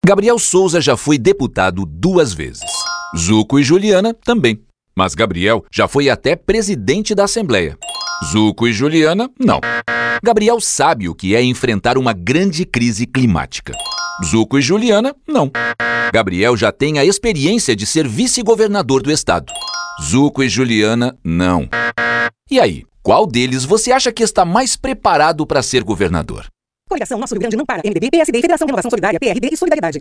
Gabriel Souza já foi deputado 2 vezes. Zuco e Juliana também. Mas Gabriel já foi até presidente da Assembleia. Zuco e Juliana, não. Gabriel sabe o que é enfrentar uma grande crise climática. Zuco e Juliana, não. Gabriel já tem a experiência de ser vice-governador do estado. Zuco e Juliana, não. E aí, qual deles você acha que está mais preparado para ser governador? Coligação Nosso Rio Grande não para. MDB, PSD, Federação Renovação Solidária, PRB e Solidariedade.